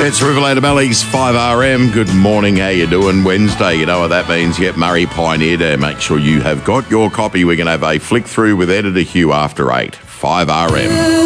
It's Riverland Mellies, 5RM. Good morning, how you doing? Wednesday, you know what that means. Get Murray Pioneer to make sure you have got your copy. We're going to have a flick through with Editor Hugh after 8. 5RM.